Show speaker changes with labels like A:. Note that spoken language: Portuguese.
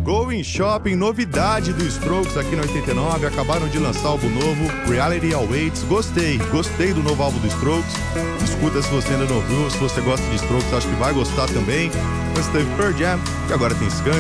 A: Going Shopping, novidade do Strokes aqui no 89. Acabaram de lançar álbum novo, Reality Awaits. Gostei do novo álbum do Strokes. Escuta se você ainda não ouviu. Se você gosta de Strokes, acho que vai gostar também. Mas teve Pearl Jam, que agora tem Skank.